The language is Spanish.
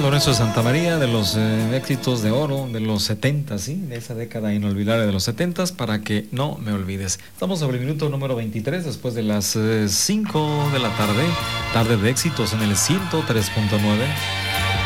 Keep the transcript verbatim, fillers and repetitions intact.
Lorenzo de Santamaría, de los eh, éxitos de oro de los setentas, ¿sí? De esa década inolvidable de los setentas, para que no me olvides. Estamos sobre el minuto número veintitrés, después de las eh, cinco de la tarde, tarde de éxitos en el ciento tres punto nueve.